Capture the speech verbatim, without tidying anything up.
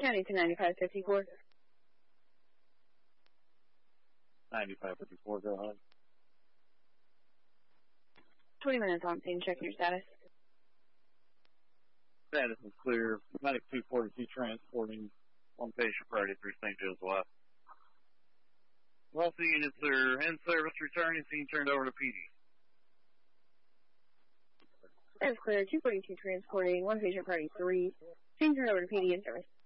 County to ninety-five fifty-four. ninety-five fifty-four, go ahead. twenty minutes on scene, checking your status. Status is clear. Medic two forty-two transporting one patient priority through Saint Joe's West. Well, the units are in service returning, scene turned over to P D. That's clear. two forty-two transporting one patient priority three. Scene turned over to P D in service.